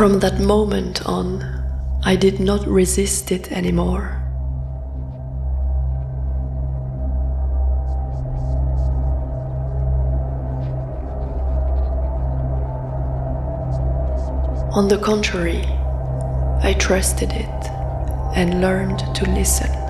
From that moment on, I did not resist it anymore. On the contrary, I trusted it and learned to listen.